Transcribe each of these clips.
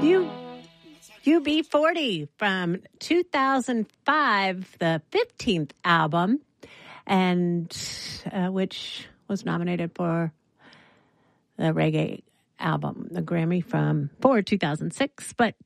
UB40 from 2005, the 15th album, and which was nominated for the reggae album, the Grammy for 2006. But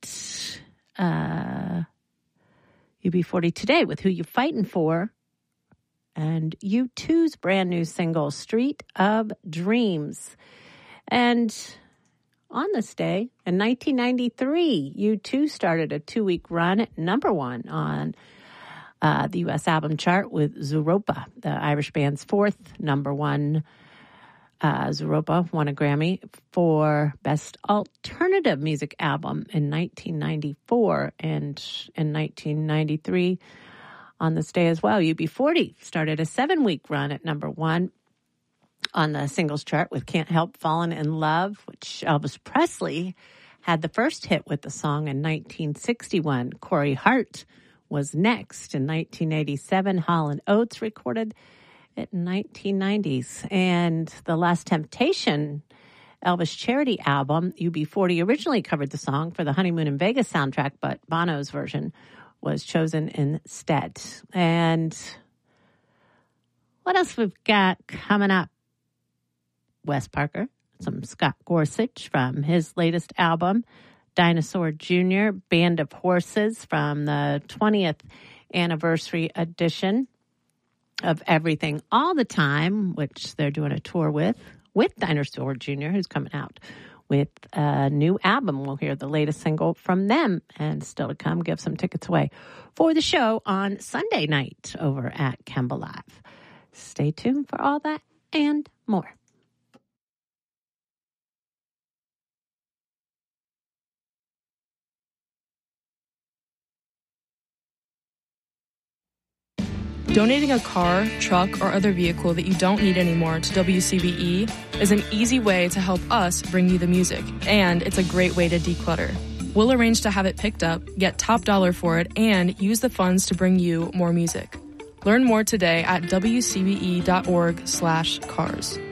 UB40 today with Who You Fightin' For, and U2's brand new single, Street of Dreams. And on this day, in 1993, U2 started a 2-week run at number one on the U.S. album chart with Zooropa, the Irish band's fourth number one. Zooropa won a Grammy for Best Alternative Music Album in 1994. And in 1993, on this day as well, UB40 started a 7-week run at number one on the singles chart with Can't Help Falling in Love, which Elvis Presley had the first hit with the song in 1961. Corey Hart was next in 1987. Hall & Oates recorded it in 1990s. And The Last Temptation, Elvis charity album, UB40 originally covered the song for the Honeymoon in Vegas soundtrack, but Bono's version was chosen instead. And what else we've got coming up? Wes Parker, some Scott Gorsuch from his latest album, Dinosaur Jr., Band of Horses from the 20th anniversary edition of Everything All the Time, which they're doing a tour with Dinosaur Jr., who's coming out with a new album. We'll hear the latest single from them, and still to come, give some tickets away for the show on Sunday night over at Kemba Live. Stay tuned for all that and more. Donating a car, truck, or other vehicle that you don't need anymore to WCBE is an easy way to help us bring you the music, and it's a great way to declutter. We'll arrange to have it picked up, get top dollar for it, and use the funds to bring you more music. Learn more today at WCBE.org/cars.